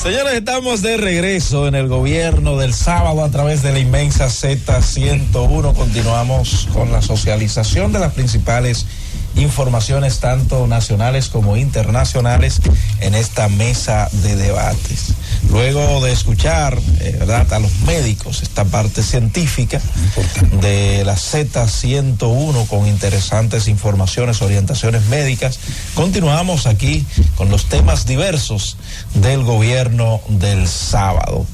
Señores, estamos de regreso en el gobierno del sábado a través de la inmensa Z101. Continuamos con la socialización de las principales informaciones, tanto nacionales como internacionales, en esta mesa de debates. Luego de escuchar, ¿verdad?, a los médicos, esta parte científica de la Z101 con interesantes informaciones, orientaciones médicas, continuamos aquí con los temas diversos del gobierno del sábado.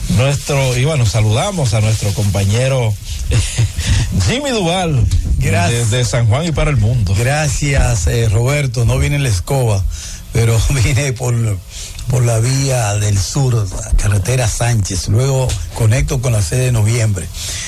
Saludamos a nuestro compañero Jimmy Duval, desde San Juan y para el mundo. Gracias, Roberto. No vine en la escoba, pero vine por la vía del sur, la carretera Sánchez. Luego conecto con la sede de Noviembre.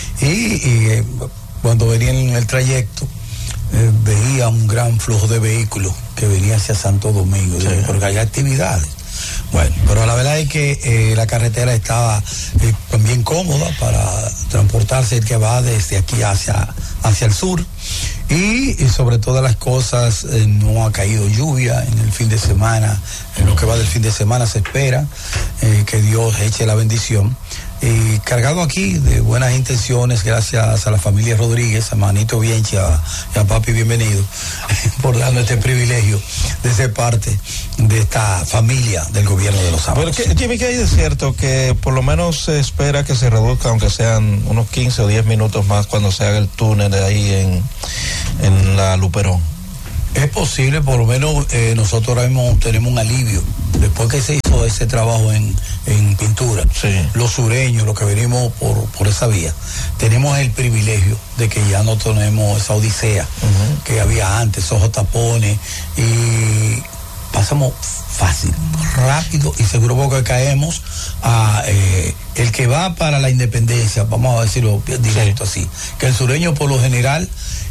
Y cuando venía en el trayecto, veía un gran flujo de vehículos que venía hacia Santo Domingo, sí, porque hay actividades. Bueno, pero la verdad es que la carretera estaba también cómoda para transportarse el que va desde aquí hacia el sur. Y sobre todas las cosas, no ha caído lluvia en el fin de semana. En lo que va del fin de semana se espera que Dios eche la bendición. Y cargado aquí de buenas intenciones, gracias a la familia Rodríguez, a Manito Bienchi y a Papi Bienvenido, por darnos este privilegio de ser parte de esta familia del gobierno de los sábados. Pero Jimmy, ¿qué hay de cierto? Que por lo menos se espera que se reduzca, aunque sean unos 15 o 10 minutos más, cuando se haga el túnel de ahí en la Luperón. Es posible, por lo menos nosotros ahora mismo tenemos un alivio. Después que se hizo ese trabajo en pintura, sí, los sureños, los que venimos por esa vía, tenemos el privilegio de que ya no tenemos esa odisea que había antes, esos tapones, y pasamos fácil, rápido y seguro, porque caemos a el que va para la independencia, vamos a decirlo directo, sí, así, que el sureño por lo general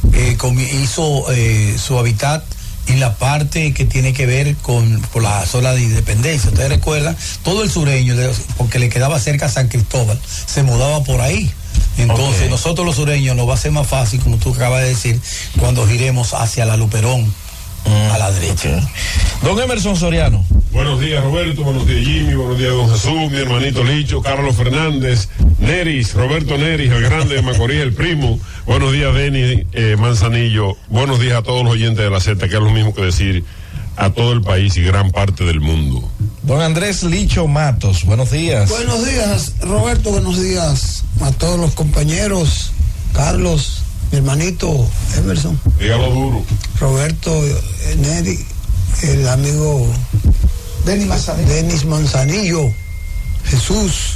hizo su hábitat en la parte que tiene que ver con la zona de independencia. Ustedes recuerdan, todo el sureño, porque le quedaba cerca a San Cristóbal, se mudaba por ahí. Entonces, nosotros los sureños nos va a ser más fácil, como tú acabas de decir, cuando giremos hacia la Luperón, a la derecha. Don Emerson Soriano. Buenos días, Roberto, buenos días, Jimmy, buenos días, don Jesús, mi hermanito Licho, Carlos Fernández, Neris, Roberto Neris, el grande de Macorís, el primo. Buenos días, Denis Manzanillo. Buenos días a todos los oyentes de la Z, que es lo mismo que decir a todo el país y gran parte del mundo. Don Andrés Licho Matos, buenos días. Buenos días, Roberto, buenos días a todos los compañeros, Carlos, mi hermanito Emerson. Dígalo duro. Roberto, Neri, el amigo Denis Manzanillo, Jesús,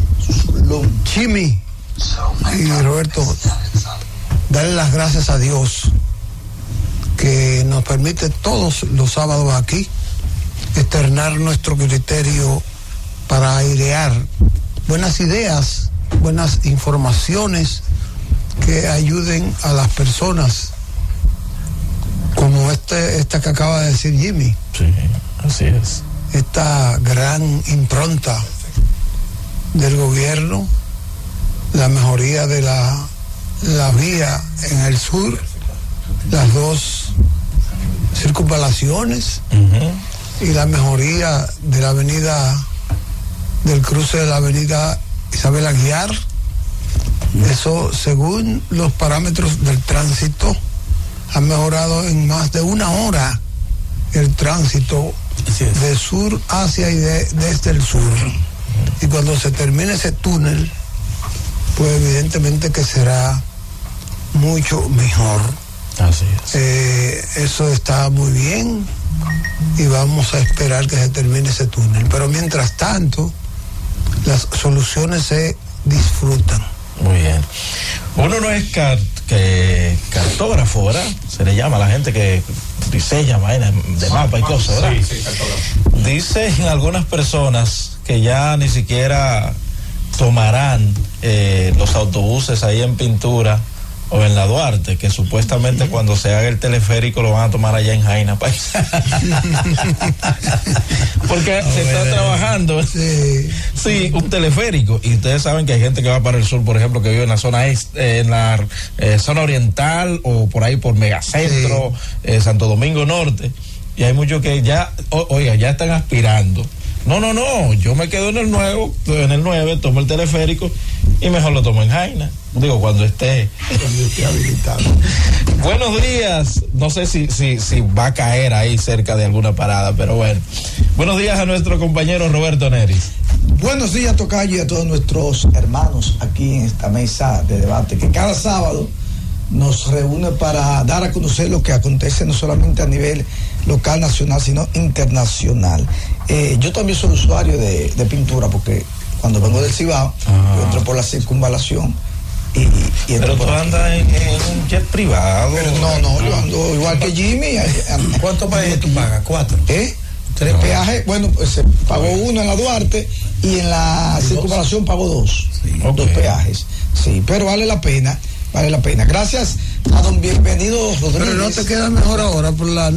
Jimmy y Roberto. Darle las gracias a Dios que nos permite todos los sábados aquí externar nuestro criterio para airear buenas ideas, buenas informaciones que ayuden a las personas, como esta que acaba de decir Jimmy. Sí, así es. Esta gran impronta del gobierno, la mejoría de la vía en el sur, las dos circunvalaciones, y la mejoría de la avenida, del cruce de la avenida Isabel Aguiar. Eso, según los parámetros del tránsito, ha mejorado en más de una hora el tránsito de sur hacia y desde el sur. Y cuando se termine ese túnel, pues evidentemente que será mucho mejor. Así es. Eso está muy bien y vamos a esperar que se termine ese túnel. Pero mientras tanto, las soluciones se disfrutan. Muy bien. Uno no es cartógrafo, ¿verdad? Se le llama a la gente que diseña vainas de mapa y cosas, ¿verdad? Sí, cartógrafo. Dicen algunas personas que ya ni siquiera tomarán los autobuses ahí en Pintura o en la Duarte, que supuestamente cuando se haga el teleférico lo van a tomar allá en Jaina, país. Porque se está trabajando sí, un teleférico, y ustedes saben que hay gente que va para el sur, por ejemplo, que vive en la zona en la zona oriental o por ahí por Megacentro, Santo Domingo Norte, y hay muchos que ya, ya están aspirando No, yo me quedo en el 9, tomo el teleférico y mejor lo tomo en Jaina. Digo, cuando esté habilitado. Buenos días. No sé si va a caer ahí cerca de alguna parada, pero bueno. Buenos días a nuestro compañero Roberto Neris. Buenos días, tocayo, y a todos nuestros hermanos aquí en esta mesa de debate que cada sábado nos reúne para dar a conocer lo que acontece no solamente a nivel local, nacional, sino internacional. Yo también soy usuario de pintura porque cuando vengo del Cibao, yo entro por la circunvalación y pero tú andas en un jet privado. Pero no, yo ando igual que Jimmy. ¿Cuántos peajes tú pagas? 4. 3 peajes. Bueno, pues se pagó uno en la Duarte y en la circunvalación pagó 2. Sí, 2 peajes. Sí, pero vale la pena. Gracias a don Bienvenido Rodríguez. Pero no te queda mejor ahora por la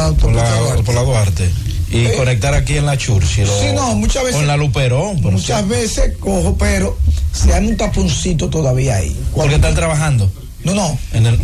Duarte. Y conectar aquí en la Churchill. Sí, no, muchas veces. O en la Luperón. Muchas veces cojo, pero se hay un taponcito todavía ahí. ¿Porque están trabajando? No.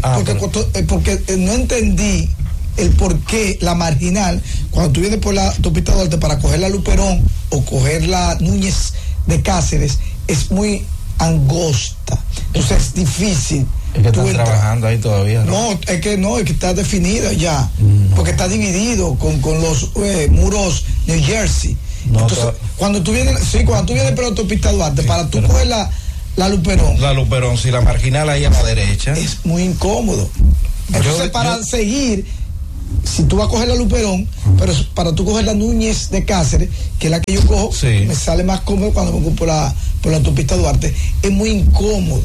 Porque no entendí el por qué la marginal, cuando tú vienes por la autopista Duarte para coger la Luperón o coger la Núñez de Cáceres, es muy angosta. Entonces es difícil. Es que están trabajando ahí todavía, ¿no? No, es que está definida ya. Porque está dividido con los muros New Jersey. No, entonces, cuando tú vienes por la autopista Duarte, para tú coger la Luperón. La Luperón, si la marginal ahí a la derecha. Es muy incómodo. Entonces, seguir, si tú vas a coger la Luperón, pero para tú coger la Núñez de Cáceres, que es la que yo cojo, me sale más cómodo cuando me voy por la autopista Duarte. Es muy incómodo.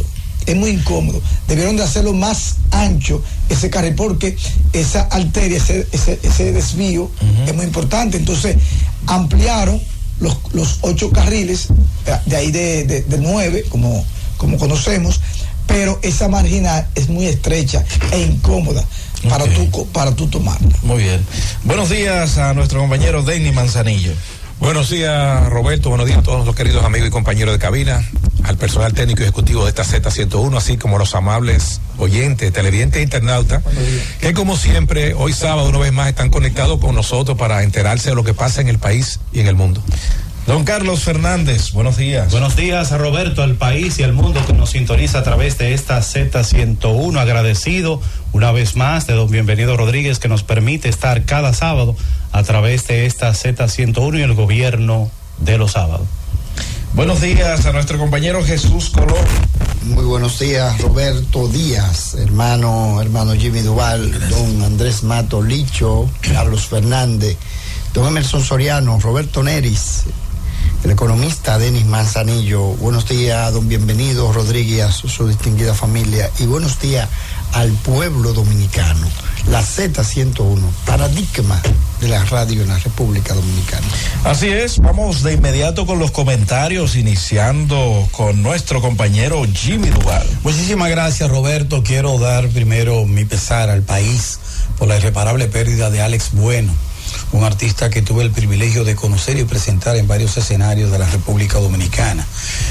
Debieron de hacerlo más ancho ese carril porque esa arteria, ese desvío es muy importante. Entonces ampliaron los 8 carriles de ahí de 9 como conocemos, pero esa marginal es muy estrecha e incómoda para tú tomarla. Muy bien. Buenos días a nuestro compañero Denny Manzanillo. Buenos días, Roberto. Buenos días a todos los queridos amigos y compañeros de cabina, al personal técnico y ejecutivo de esta Z101, así como los amables oyentes, televidentes e internautas, que como siempre, hoy sábado una vez más están conectados con nosotros para enterarse de lo que pasa en el país y en el mundo. Don Carlos Fernández, buenos días. Buenos días a Roberto, al país y al mundo que nos sintoniza a través de esta Z101. Agradecido una vez más de don Bienvenido Rodríguez, que nos permite estar cada sábado a través de esta Z101 y el gobierno de los sábados. Buenos días a nuestro compañero Jesús Colón. Muy buenos días, Roberto Díaz, hermano Jimmy Duval, don Andrés Mato Licho, Carlos Fernández, don Emerson Soriano, Roberto Neris, el economista Denis Manzanillo. Buenos días, don Bienvenido Rodríguez, a su distinguida familia, y buenos días al pueblo dominicano. La Z101, paradigma de la radio en la República Dominicana. Así es, vamos de inmediato con los comentarios, iniciando con nuestro compañero Jimmy Duval. Muchísimas gracias, Roberto. Quiero dar primero mi pesar al país por la irreparable pérdida de Alex Bueno, un artista que tuve el privilegio de conocer y presentar en varios escenarios de la República Dominicana.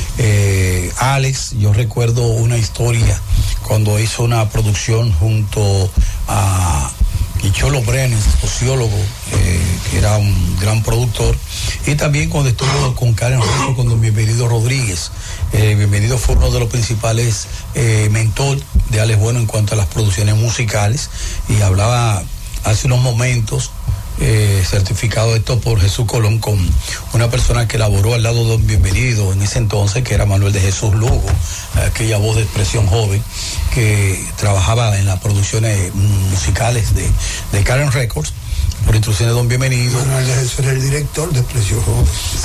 Alex, yo recuerdo una historia cuando hizo una producción junto a Cholo Brenes, sociólogo, que era un gran productor, y también cuando estuvo con Karen Records, con don Bienvenido Rodríguez. Bienvenido fue uno de los principales mentor de Alex Bueno en cuanto a las producciones musicales, y hablaba hace unos momentos, certificado esto por Jesús Colón, con una persona que elaboró al lado de don Bienvenido en ese entonces, que era Manuel de Jesús Lugo, aquella voz de expresión joven que trabajaba en las producciones musicales de Karen Records por instrucciones de don Bienvenido. Manuel de Jesús era el director de expresión joven.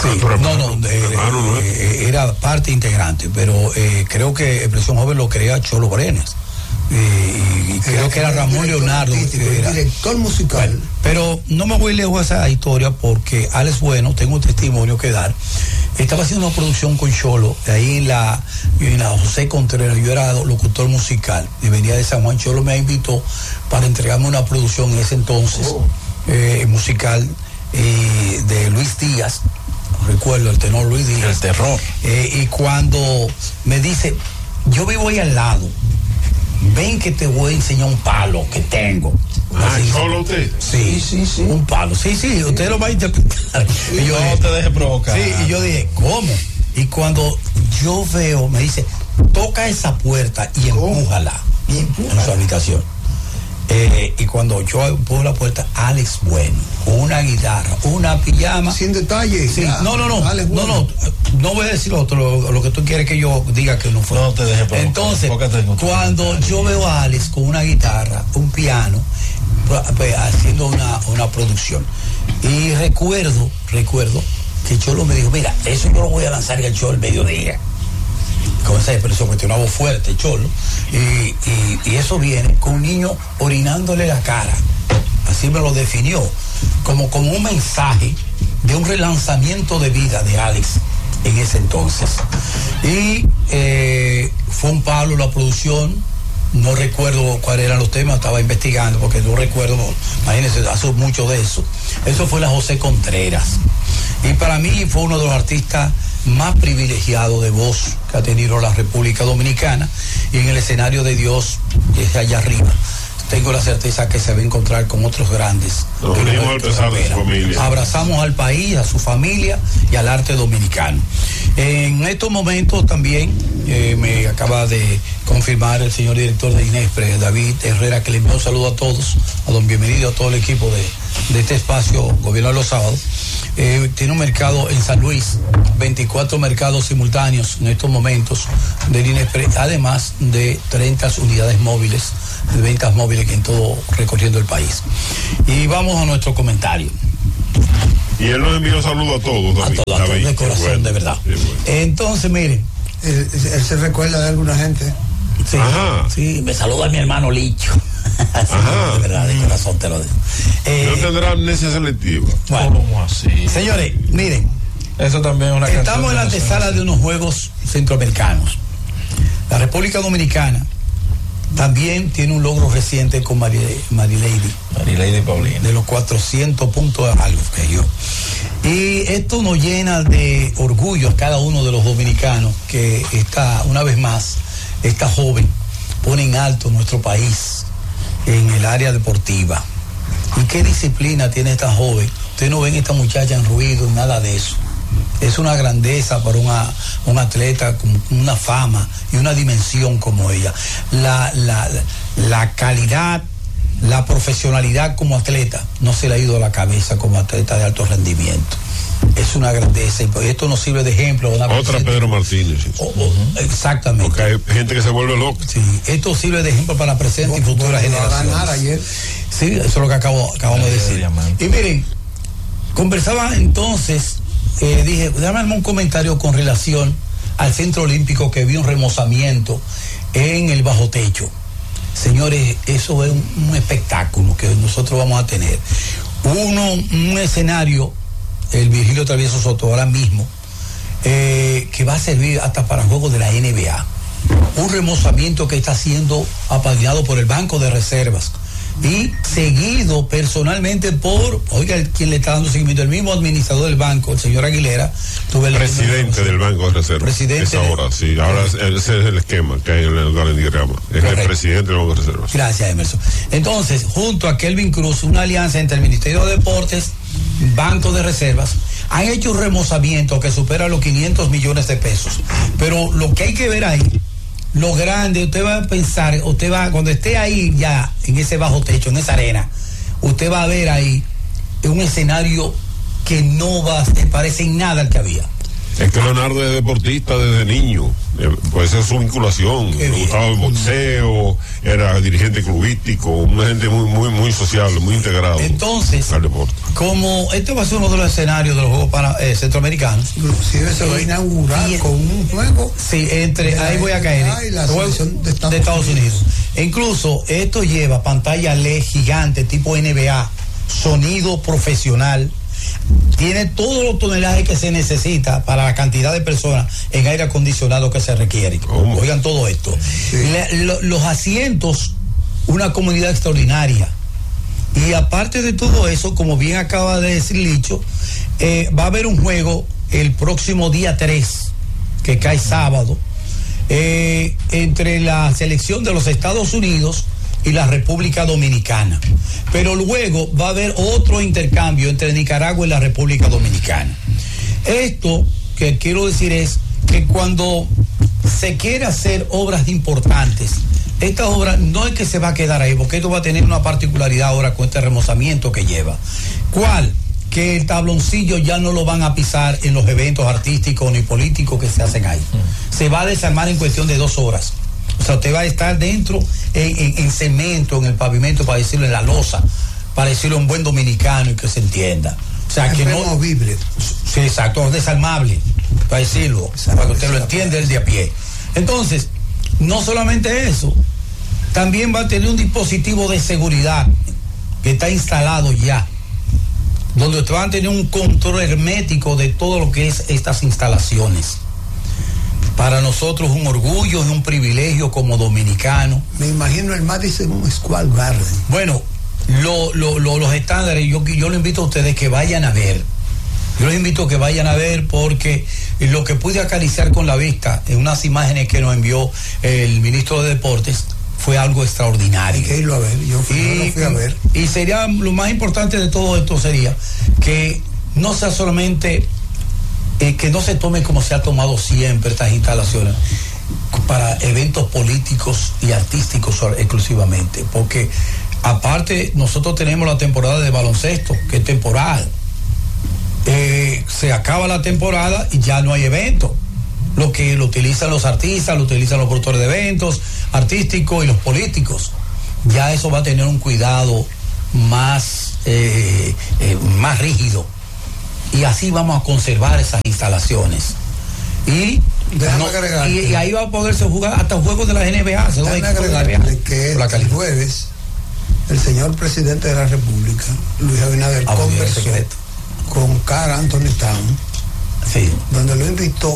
Sí, era parte integrante, pero creo que expresión joven lo crea Cholo Brenes. Y creo que era Ramón Leonardo, director musical. Bueno, pero no me voy lejos a esa historia porque Alex Bueno, tengo un testimonio que dar. Estaba haciendo una producción con Cholo, ahí en la José Contreras. Yo era locutor musical y venía de San Juan. Cholo me invitó para entregarme una producción en ese entonces, musical, de Luis Díaz. Recuerdo el tenor Luis Díaz. El terror. Y cuando me dice, yo vivo ahí al lado, ven que te voy a enseñar un palo que tengo. ¿Solo usted? Sí, un palo. Sí, usted lo va a interpretar. Y yo no te deje provocar. Sí, y yo dije, ¿cómo? Y cuando yo veo, me dice, toca esa puerta y empújala en su habitación. Y cuando yo empujo la puerta, Alex Bueno, con una guitarra, una pijama. Sin detalle. Sí, no voy a decir lo que tú quieres que yo diga que no fue. No te dejes provocar. Entonces, cuando yo veo a Alex con una guitarra, un piano, haciendo una producción, y recuerdo que Cholo me dijo, mira, eso yo lo voy a lanzar en el show al mediodía. Con esa expresión, que tiene una voz fuerte, Cholo, y eso viene con un niño orinándole la cara. Así me lo definió, como un mensaje de un relanzamiento de vida de Alex en ese entonces. Y fue un palo la producción. No recuerdo cuáles eran los temas, estaba investigando porque no recuerdo, imagínense, hace mucho de eso. Eso fue la José Contreras. Y para mí fue uno de los artistas más privilegiados de voz que ha tenido la República Dominicana, y en el escenario de Dios, desde allá arriba, tengo la certeza que se va a encontrar con otros grandes. Nos unimos al pesar de su familia. Abrazamos al país, a su familia y al arte dominicano. En estos momentos también me acaba de confirmar el señor director de INESPRE, David Herrera, que le envió un saludo a todos, a don Bienvenido, a todo el equipo de este espacio Gobierno de los Sábados. Tiene un mercado en San Luis, 24 mercados simultáneos en estos momentos del INESPRE, además de 30 unidades móviles, de ventas móviles en todo recorriendo el país. Y vamos a nuestro comentario. Y él nos envió saludos a todos, David. A todos, de corazón, bueno, de verdad. Bueno. Entonces, miren. Él se recuerda de alguna gente. Sí, sí, me saluda mi hermano Licho. De verdad, de corazón te lo digo. No tendrá amnesia selectiva. Bueno, ¿cómo así? Señores, miren. Eso también es una estamos en la antesala de unos Juegos Centroamericanos. La República Dominicana también tiene un logro reciente con Marilady Paulino, de los 400 puntos algo que yo. Y esto nos llena de orgullo a cada uno de los dominicanos que una vez más, esta joven pone en alto nuestro país en el área deportiva. ¿Y qué disciplina tiene esta joven? Ustedes no ven esta muchacha en ruido, nada de eso. Es una grandeza para un atleta con una fama y una dimensión como ella. La calidad, la profesionalidad como atleta no se le ha ido a la cabeza como atleta de alto rendimiento. Es una grandeza, y esto nos sirve de ejemplo. Otra Pedro Martínez. Exactamente. Porque hay gente que se vuelve loca. Sí, esto sirve de ejemplo para presente y futuras generaciones. Sí, eso es lo que acabamos de decir. Y miren, conversaba entonces, dije, déjame un comentario con relación al Centro Olímpico, que vi un remozamiento en el bajo techo. Señores, eso es un espectáculo que nosotros vamos a tener. Un escenario, el Virgilio Travieso Soto ahora mismo, que va a servir hasta para juegos de la NBA. Un remozamiento que está siendo apadrinado por el Banco de Reservas y seguido personalmente por, oiga, quien le está dando seguimiento, el mismo administrador del banco, el señor Aguilera. Presidente del Banco de Reservas. Presidente. Ahora, sí, ahora ese es el esquema que hay en el organigrama. Es el presidente del Banco de Reservas. Gracias, Emerson. Entonces, junto a Kelvin Cruz, una alianza entre el Ministerio de Deportes, Banco de Reservas, han hecho un remozamiento que supera los 500 millones de pesos. Pero lo que hay que ver ahí, lo grande, usted va a pensar, cuando esté ahí ya en ese bajo techo, en esa arena, usted va a ver ahí un escenario que no va a parece en nada al que había. Es que Leonardo es deportista desde niño, pues esa es su vinculación. Le gustaba el boxeo, era dirigente clubístico, una gente muy sociable, muy integrado. Entonces, al deporte. Como este va a ser uno de los escenarios de los Juegos Centroamericanos, inclusive se va a inaugurar con un juego. Sí, ahí voy a caer. Y la selección de Estados Unidos. E incluso esto lleva pantalla LED gigante tipo NBA, sonido profesional. Tiene todos los tonelajes que se necesita para la cantidad de personas en aire acondicionado que se requiere. Oigan todo esto. Sí. Los asientos, una comunidad extraordinaria. Y aparte de todo eso, como bien acaba de decir Licho, va a haber un juego el próximo día 3, que cae sábado, entre la selección de los Estados Unidos y la República Dominicana. Pero luego va a haber otro intercambio entre Nicaragua y la República Dominicana. Esto que quiero decir es que cuando se quiere hacer obras importantes, esta obra no es que se va a quedar ahí, porque esto va a tener una particularidad ahora con este remozamiento que lleva. ¿Cuál? Que el tabloncillo ya no lo van a pisar en los eventos artísticos ni políticos que se hacen ahí. Se va a desarmar en cuestión de 2 horas. O sea, usted va a estar dentro en cemento, en el pavimento, para decirlo en la losa, para decirlo en buen dominicano y que se entienda. O sea, es que removible. no. Sí, exacto, es desarmable, para decirlo, para que usted lo entienda el de a pie. Entonces, no solamente eso, también va a tener un dispositivo de seguridad que está instalado ya, donde usted va a tener un control hermético de todo lo que es estas instalaciones. Para nosotros un orgullo, es un privilegio como dominicano. Me imagino el Madison Square Garden. Bueno, los estándares, yo lo invito a ustedes que vayan a ver. Yo les invito a que vayan a ver, porque lo que pude acariciar con la vista en unas imágenes que nos envió el ministro de Deportes fue algo extraordinario. Hay que irlo a ver, yo lo fui a ver. Y sería, lo más importante de todo esto sería que no sea solamente, que no se tome como se ha tomado siempre estas instalaciones para eventos políticos y artísticos exclusivamente, porque aparte nosotros tenemos la temporada de baloncesto, que es temporal. Se acaba la temporada y ya no hay evento. Lo que lo utilizan los artistas, lo utilizan los productores de eventos artísticos y los políticos. Ya eso va a tener un cuidado más rígido. Y así vamos a conservar esas instalaciones. Y ahí va a poderse jugar hasta juegos de la NBA. Déjame agregarle que el jueves el señor presidente de la República, Luis Abinader, conversó con Karl Anthony Towns, sí, donde lo invitó